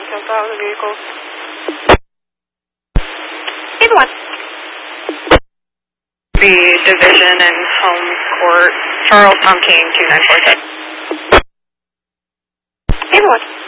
Jump out of the vehicle. Ava 1. The Division and Home Court, Charles Tom King, 2947. Ava 1.